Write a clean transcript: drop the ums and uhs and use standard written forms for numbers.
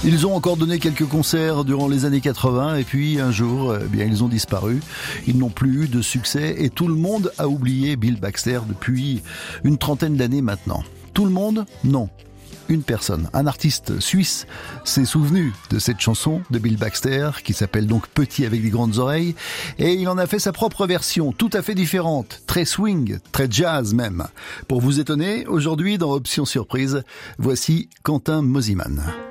Ils ont encore donné quelques concerts durant les années 80 et puis un jour, ils ont disparu. Ils n'ont plus eu de succès et tout le monde a oublié Bill Baxter depuis une trentaine d'années maintenant. Tout le monde? Non. Une personne, un artiste suisse, s'est souvenu de cette chanson de Bill Baxter qui s'appelle donc Petit avec des grandes oreilles et il en a fait sa propre version tout à fait différente, très swing, très jazz même. Pour vous étonner, aujourd'hui dans Option Surprise, voici Quentin Mosimann.